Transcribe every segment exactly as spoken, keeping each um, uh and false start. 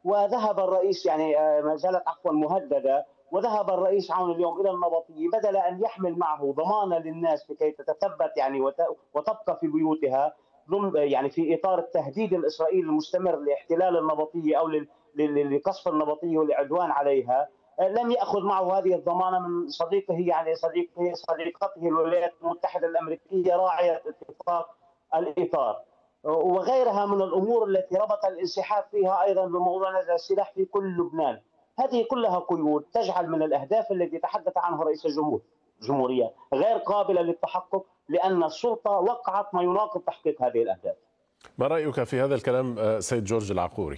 وذهب الرئيس يعني آه، ما زالت عفوا مهدده، وذهب الرئيس عون اليوم الى النبطيه بدل ان يحمل معه ضمانه للناس لكي تتثبت يعني وتبقى في بيوتها ضمن يعني في اطار التهديد الاسرائيلي المستمر لاحتلال النبطيه او لقصف النبطيه والعدوان عليها. لم ياخذ معه هذه الضمانه من صديقه يعني صديقه صديقته الولايات المتحده الامريكيه راعيه اتفاق الاطار، وغيرها من الامور التي ربط الانسحاب فيها ايضا بموضوع نزع السلاح في كل لبنان. هذه كلها قيود تجعل من الاهداف التي تحدث عنها رئيس الجمهور الجمهوريه غير قابله للتحقق، لان السلطه وقعت ما يناقض تحقيق هذه الاهداف. ما رايك في هذا الكلام سيد جورج العقوري؟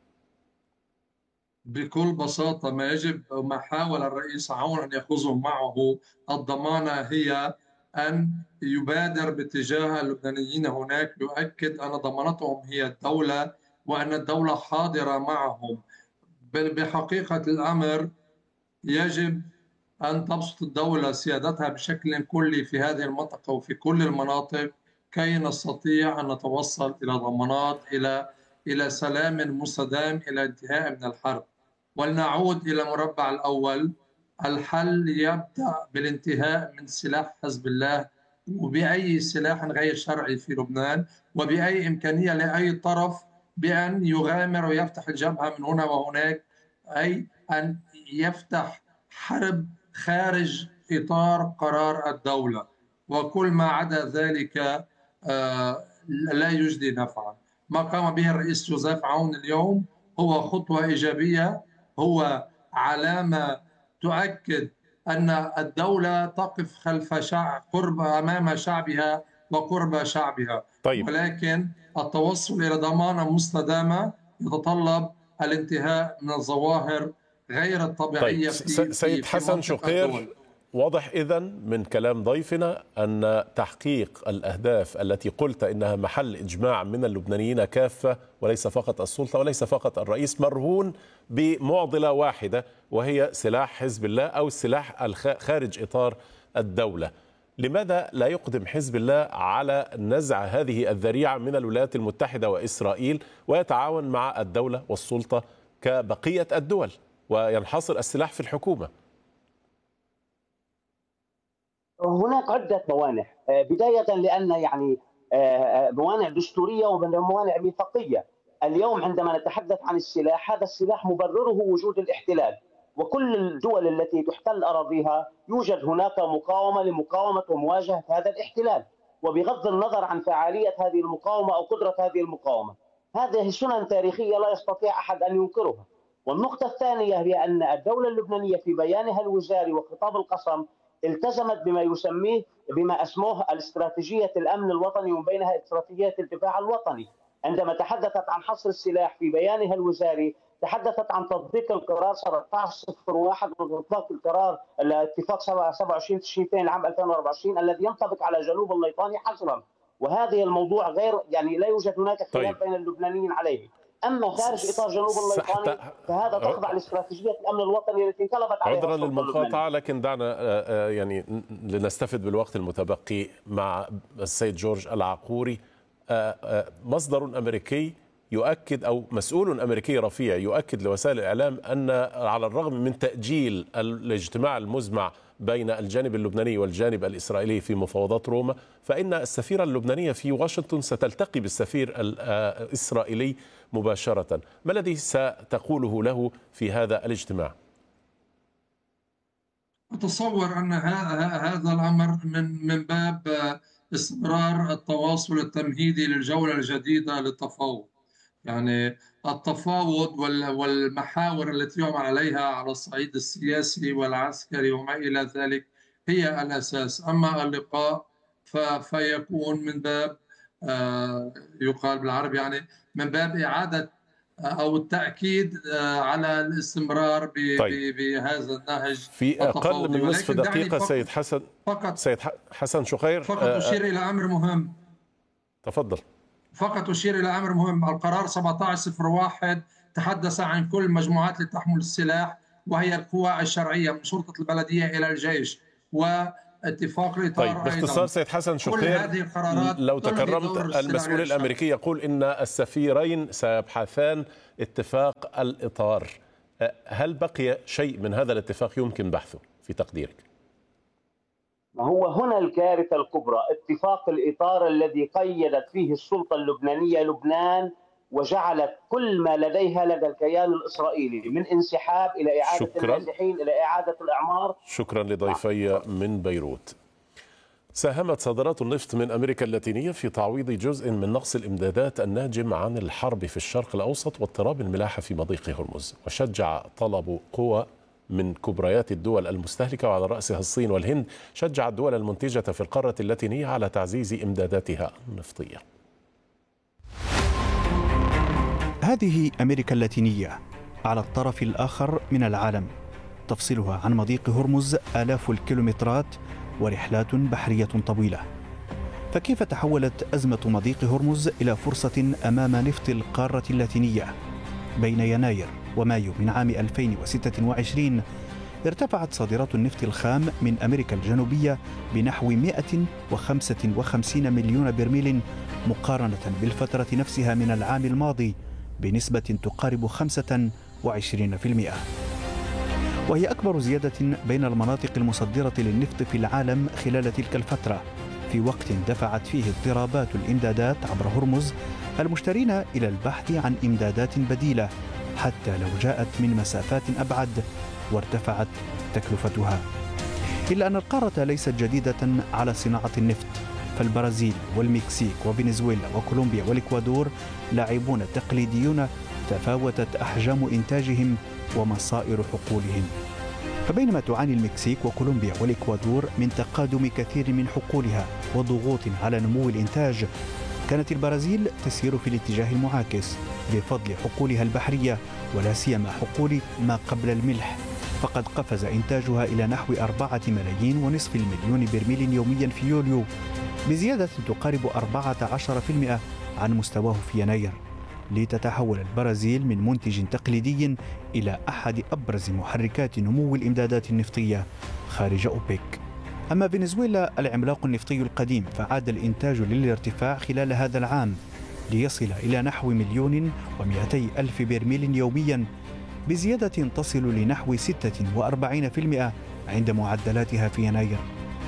بكل بساطة ما يجب ما حاول الرئيس عون أن يأخذه معه الضمانة هي أن يبادر باتجاه اللبنانيين هناك، يؤكد أن ضمانتهم هي الدولة وأن الدولة حاضرة معهم. بحقيقة الأمر يجب أن تبسط الدولة سيادتها بشكل كلي في هذه المنطقة وفي كل المناطق كي نستطيع أن نتوصل إلى ضمانات، إلى إلى سلام مستدام، إلى انتهاء من الحرب. ولنعود إلى المربع الأول، الحل يبدأ بالانتهاء من سلاح حزب الله وبأي سلاح غير شرعي في لبنان، وبأي إمكانية لأي طرف بأن يغامر ويفتح الجبهة من هنا وهناك، أي أن يفتح حرب خارج إطار قرار الدولة، وكل ما عدا ذلك لا يجدي نفعا. ما قام به الرئيس جوزيف عون اليوم هو خطوة إيجابية، هو علامة تؤكد أن الدولة تقف خلف شعب قرب أمام شعبها وقرب شعبها. طيب. ولكن التوصل إلى ضمانة مستدامة يتطلب الانتهاء من الظواهر غير الطبيعية. طيب. في سيد حسن شقير، واضح إذن من كلام ضيفنا أن تحقيق الأهداف التي قلت إنها محل إجماع من اللبنانيين كافة وليس فقط السلطة وليس فقط الرئيس مرهون بمعضلة واحدة، وهي سلاح حزب الله أو السلاح خارج إطار الدولة. لماذا لا يقدم حزب الله على نزع هذه الذريعة من الولايات المتحدة وإسرائيل ويتعاون مع الدولة والسلطة كبقية الدول وينحصر السلاح في الحكومة؟ هناك عدة موانع، بداية لأن يعني موانع دستورية وموانع ميثاقية. اليوم عندما نتحدث عن السلاح، هذا السلاح مبرره وجود الاحتلال، وكل الدول التي تحتل أراضيها يوجد هناك مقاومة لمقاومة ومواجهة هذا الاحتلال، وبغض النظر عن فعالية هذه المقاومة أو قدرة هذه المقاومة. هذه سنن تاريخية لا يستطيع أحد أن ينكرها. والنقطة الثانية هي أن الدولة اللبنانية في بيانها الوزاري وخطاب القسم التزمت بما يسميه بما اسموه الاستراتيجية الأمن الوطني ومن بينها استراتيجية الدفاع الوطني. عندما تحدثت عن حصر السلاح في بيانها الوزاري تحدثت عن تطبيق القرار سبعة عشر صفر واحد وتطبيق القرار الاتفاق سبعة وعشرين تشرين عام ألفين وأربعة وعشرين الذي ينطبق على جنوب الليطاني حصرا. وهذه الموضوع غير يعني لا يوجد هناك خلاف طيب. بين اللبنانيين عليه. اما خارج اطار جنوب الليطاني فهذا تخضع لاستراتيجيه الامن الوطني التي انقلبت عليها. عذرا للمقاطعه، لكن دعنا يعني لنستفد بالوقت المتبقي مع السيد جورج العقوري. مصدر امريكي يؤكد او مسؤول امريكي رفيع يؤكد لوسائل الاعلام ان على الرغم من تاجيل الاجتماع المزمع بين الجانب اللبناني والجانب الإسرائيلي في مفاوضات روما، فإن السفيرة اللبنانية في واشنطن ستلتقي بالسفير الإسرائيلي مباشرة. ما الذي ستقوله له في هذا الاجتماع؟ أتصور أن هذا الأمر من من باب استمرار التواصل التمهيدي للجولة الجديدة للتفاوض. يعني التفاوض والمحاور التي يعمل عليها على الصعيد السياسي والعسكري وما إلى ذلك هي الأساس. أما اللقاء فيكون من باب يقال بالعربي يعني من باب إعادة أو التأكيد على الاستمرار طيب. بهذا النهج في أقل من نصف دقيقة سيد حسن فقط سيد حسن شقير فقط أشير إلى أمر مهم. تفضل. فقط أشير إلى أمر مهم. القرار سبعة عشر صفر واحد تحدث عن كل المجموعات لتحمل السلاح، وهي القوى الشرعية من شرطة البلدية إلى الجيش، اتفاق الإطار. طيب باختصار سيد حسن شقير، كل هذه القرارات لو تكرمت، المسؤول الأمريكي يقول إن السفيرين سيبحثان اتفاق الإطار. هل بقي شيء من هذا الاتفاق يمكن بحثه في تقديرك؟ ما هو هنا الكارثة الكبرى، اتفاق الإطار الذي قيدت فيه السلطة اللبنانية لبنان وجعلت كل ما لديها لدى الكيان الإسرائيلي، من انسحاب إلى إعادة شكرا. النازحين إلى إعادة الأعمار. شكرا لضيفي من بيروت. ساهمت صادرات النفط من أمريكا اللاتينية في تعويض جزء من نقص الإمدادات الناجم عن الحرب في الشرق الأوسط واضطراب الملاحة في مضيق هرمز، وشجع طلب قوى من كبريات الدول المستهلكة وعلى رأسها الصين والهند شجع الدول المنتجة في القارة اللاتينية على تعزيز إمداداتها النفطية. هذه أمريكا اللاتينية على الطرف الآخر من العالم، تفصلها عن مضيق هرمز آلاف الكيلومترات ورحلات بحرية طويلة. فكيف تحولت أزمة مضيق هرمز إلى فرصة أمام نفط القارة اللاتينية؟ بين يناير ومايو من عام ألفين وستة وعشرين ارتفعت صادرات النفط الخام من أمريكا الجنوبية بنحو مئة وخمسة وخمسين مليون برميل مقارنة بالفترة نفسها من العام الماضي بنسبة تقارب خمسة وعشرين بالمئة، وهي أكبر زيادة بين المناطق المصدرة للنفط في العالم خلال تلك الفترة، في وقت دفعت فيه اضطرابات الإمدادات عبر هرمز المشترين إلى البحث عن إمدادات بديلة حتى لو جاءت من مسافات أبعد وارتفعت تكلفتها. إلا أن القارة ليست جديدة على صناعة النفط، فالبرازيل والمكسيك وفنزويلا وكولومبيا والإكوادور لاعبون تقليديون تفاوتت أحجام إنتاجهم ومصائر حقولهم. فبينما تعاني المكسيك وكولومبيا والإكوادور من تقادم كثير من حقولها وضغوط على نمو الإنتاج، كانت البرازيل تسير في الاتجاه المعاكس بفضل حقولها البحرية ولا سيما حقول ما قبل الملح، فقد قفز إنتاجها إلى نحو أربعة ملايين ونصف المليون برميل يوميا في يوليو، بزيادة تقارب أربعة عشر بالمئة عن مستواه في يناير، لتتحول البرازيل من منتج تقليدي إلى أحد أبرز محركات نمو الإمدادات النفطية خارج أوبك. أما فنزويلا العملاق النفطي القديم فعاد الإنتاج للارتفاع خلال هذا العام ليصل إلى نحو مليون ومئتي ألف برميل يوميا، بزيادة تصل لنحو ستة وأربعين بالمئة عند معدلاتها في يناير.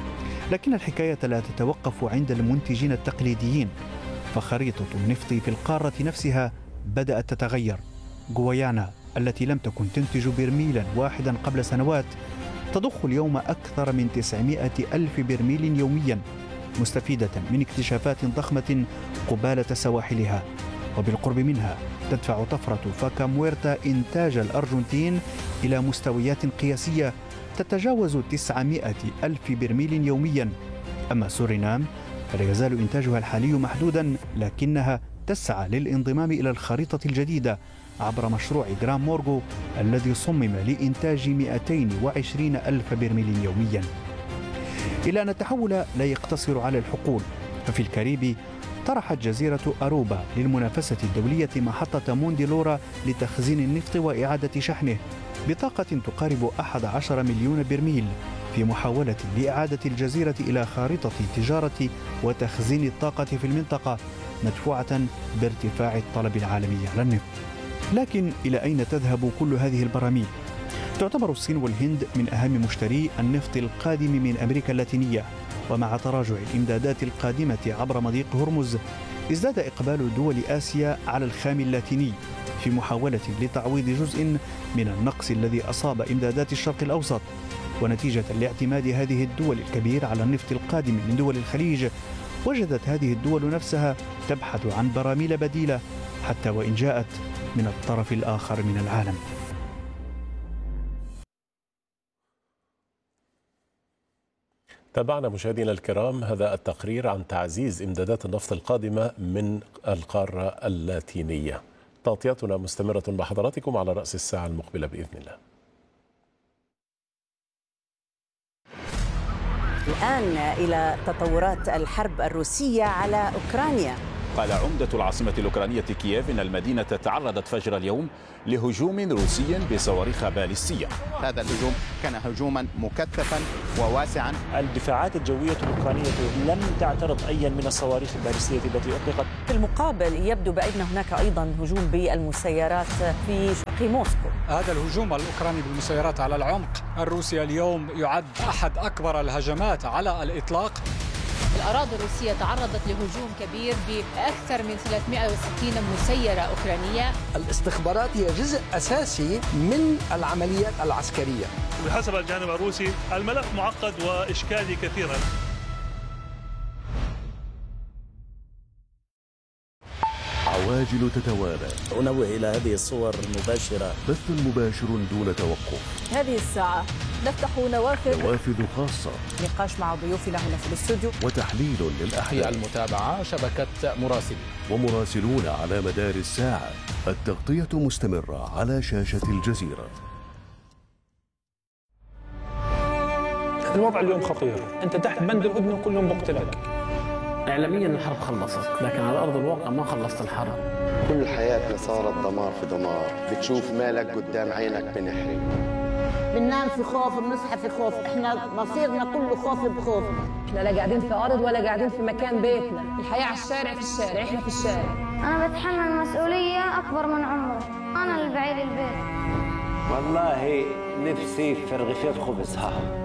لكن الحكاية لا تتوقف عند المنتجين التقليديين، فخريطة النفط في القارة نفسها بدأت تتغير. غويانا التي لم تكن تنتج برميلا واحدا قبل سنوات تضخ اليوم أكثر من تسعمئة ألف برميل يوميا، مستفيدة من اكتشافات ضخمة قبالة سواحلها. وبالقرب منها تدفع طفرة فاكا مويرتا إنتاج الأرجنتين إلى مستويات قياسية تتجاوز تسعمئة ألف برميل يوميا. أما سورينام فلا يزال إنتاجها الحالي محدودا، لكنها تسعى للانضمام إلى الخريطة الجديدة عبر مشروع جرام مورغو الذي صمم لإنتاج مئتين وعشرين ألف برميل يوميا. إلا أن التحول لا يقتصر على الحقول، ففي الكاريبي طرحت جزيرة أروبا للمنافسة الدولية محطة مونديلورا لتخزين النفط وإعادة شحنه بطاقة تقارب أحد عشر مليون برميل، في محاولة لإعادة الجزيرة إلى خارطة تجارة وتخزين الطاقة في المنطقة، مدفوعة بارتفاع الطلب العالمي على النفط. لكن إلى أين تذهب كل هذه البراميل؟ تعتبر الصين والهند من أهم مشتري النفط القادم من أمريكا اللاتينية، ومع تراجع الإمدادات القادمة عبر مضيق هرمز ازداد إقبال دول آسيا على الخام اللاتيني في محاولة لتعويض جزء من النقص الذي أصاب إمدادات الشرق الأوسط. ونتيجة لاعتماد هذه الدول الكبير على النفط القادم من دول الخليج، وجدت هذه الدول نفسها تبحث عن براميل بديلة حتى وإن جاءت من الطرف الآخر من العالم. تابعنا مشاهدينا الكرام هذا التقرير عن تعزيز إمدادات النفط القادمة من القارة اللاتينية. تغطيتنا مستمرة بحضراتكم على رأس الساعة المقبلة بإذن الله. الآن إلى تطورات الحرب الروسية على أوكرانيا، قال عمدة العاصمة الأوكرانية كييف إن المدينة تعرضت فجر اليوم لهجوم روسي بصواريخ باليستية. هذا الهجوم كان هجوما مكثفا وواسعا. الدفاعات الجوية الأوكرانية لم تعترض أي من الصواريخ الباليستية التي أطلقت. في المقابل يبدو بأن هناك أيضا هجوم بالمسيرات في شرق موسكو. هذا الهجوم الأوكراني بالمسيرات على العمق الروسي اليوم يعد أحد أكبر الهجمات على الإطلاق. الأراضي الروسية تعرضت لهجوم كبير بأكثر من ثلاثمائة وستين مسيرة أوكرانية. الاستخبارات هي جزء أساسي من العمليات العسكرية. بحسب الجانب الروسي الملف معقد وإشكالي كثيرا. عواجل تتوالى. أنوه إلى هذه الصور المباشرة. بث مباشر دون توقف. هذه الساعة نفتح نوافذ نوافذ خاصة. نقاش مع ضيوفنا هنا في الاستوديو. وتحليل للأحداث. المتابعة شبكة مراسلين. ومراسلون على مدار الساعة. التغطية مستمرة على شاشة الجزيرة. الوضع اليوم خطير، أنت تحت بند الهدنة كل يوم بقتلك. إعلاميا الحرب خلصت، لكن على أرض الواقع ما خلصت الحرب. كل حياتنا صارت دمار في دمار، بتشوف مالك قدام عينك بنحرق. بننام في خوف، بنصحى في خوف، احنا مصيرنا كله خوف بخوف. احنا لا قاعدين في أرض ولا قاعدين في مكان بيتنا، الحياة على الشارع في الشارع، احنا في الشارع. أنا بتحمل مسؤولية أكبر من عمري، أنا اللي بعيد البيت. والله نفسي في رغيفين خبزها.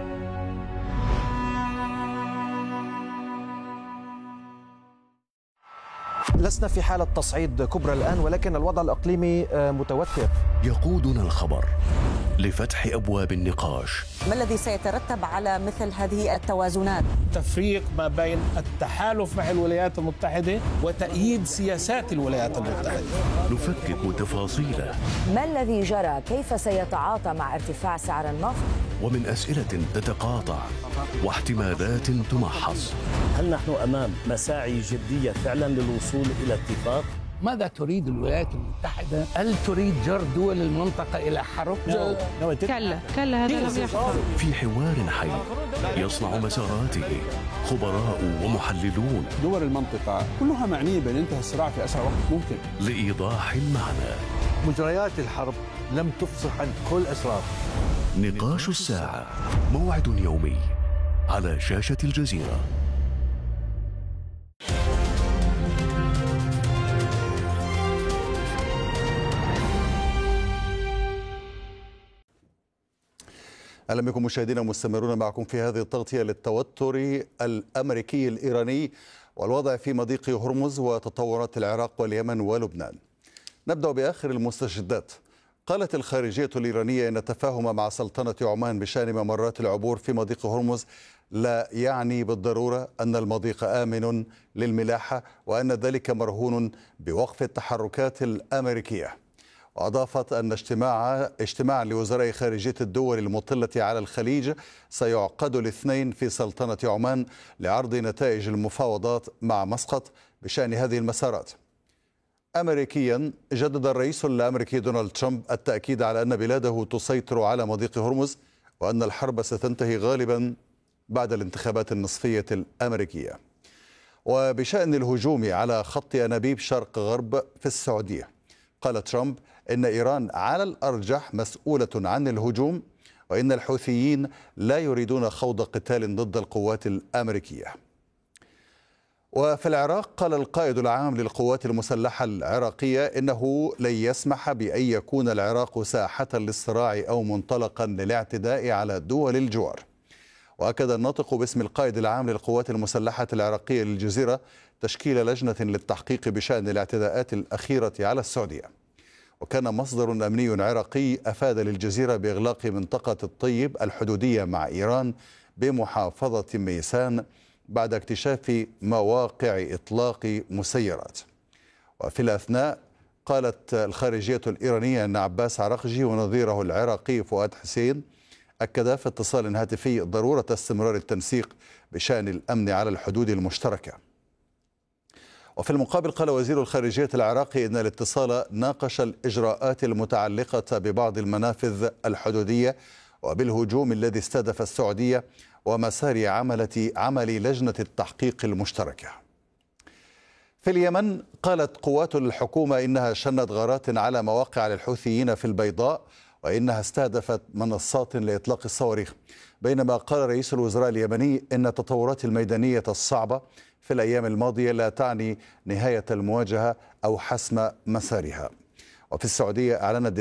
لسنا في حالة تصعيد كبرى الآن، ولكن الوضع الإقليمي متوتر. يقودنا الخبر لفتح أبواب النقاش. ما الذي سيترتب على مثل هذه التوازنات؟ تفريق ما بين التحالف مع الولايات المتحدة وتأييد سياسات الولايات المتحدة. نفكك تفاصيله. ما الذي جرى؟ كيف سيتعاطى مع ارتفاع سعر النفط؟ ومن أسئلة تتقاطع واحتمالات تمحص. هل نحن أمام مساعي جدية فعلا للوصول إلى اتفاق؟ ماذا تريد الولايات المتحدة؟ هل تريد جر دول المنطقة إلى حرب؟ كلا كلا هذا لم يحصل. في حوار حي يصنع مساراته خبراء ومحللون. دول المنطقة كلها معنية بأن ينتهي الصراع في أسرع وقت ممكن. لإيضاح المعنى. مجريات الحرب لم تفصح عن كل أسرار. نقاش الساعة، موعد يومي على شاشة الجزيرة. أهلا بكم مشاهدينا، مستمرون معكم في هذه التغطية للتوتر الأمريكي الإيراني والوضع في مضيق هرمز وتطورات العراق واليمن ولبنان. نبدأ بآخر المستجدات. قالت الخارجية الإيرانية أن التفاهم مع سلطنة عمان بشأن ممرات العبور في مضيق هرمز لا يعني بالضرورة أن المضيق آمن للملاحة، وأن ذلك مرهون بوقف التحركات الأمريكية. وأضافت أن اجتماع اجتماع لوزراء خارجية الدول المطلة على الخليج سيعقد الاثنين في سلطنة عمان لعرض نتائج المفاوضات مع مسقط بشأن هذه المسارات. أمريكيا، جدد الرئيس الأمريكي دونالد ترامب التأكيد على أن بلاده تسيطر على مضيق هرمز، وأن الحرب ستنتهي غالبا بعد الانتخابات النصفية الأمريكية. وبشأن الهجوم على خط أنابيب شرق غرب في السعودية، قال ترامب إن إيران على الأرجح مسؤولة عن الهجوم، وإن الحوثيين لا يريدون خوض قتال ضد القوات الأمريكية. وفي العراق، قال القائد العام للقوات المسلحة العراقية إنه لن يسمح بأن يكون العراق ساحة للصراع أو منطلقا للاعتداء على دول الجوار. وأكد الناطق باسم القائد العام للقوات المسلحة العراقية للجزيرة تشكيل لجنة للتحقيق بشأن الاعتداءات الأخيرة على السعودية. وكان مصدر أمني عراقي أفاد للجزيرة بإغلاق منطقة الطيب الحدودية مع إيران بمحافظة ميسان بعد اكتشاف مواقع إطلاق مسيرات. وفي الأثناء، قالت الخارجية الإيرانية أن عباس عرقجي ونظيره العراقي فؤاد حسين أكدا في اتصال هاتفي ضرورة استمرار التنسيق بشأن الأمن على الحدود المشتركة. وفي المقابل، قال وزير الخارجية العراقي إن الاتصال ناقش الإجراءات المتعلقة ببعض المنافذ الحدودية وبالهجوم الذي استهدف السعودية ومسار عملة عمل لجنة التحقيق المشتركة. في اليمن قالت قوات الحكومة إنها شنت غارات على مواقع للحوثيين في البيضاء، وإنها استهدفت منصات لإطلاق الصواريخ، بينما قال رئيس الوزراء اليمني إن التطورات الميدانية الصعبة في الأيام الماضية لا تعني نهاية المواجهة أو حسم مسارها. وفي السعودية أعلنت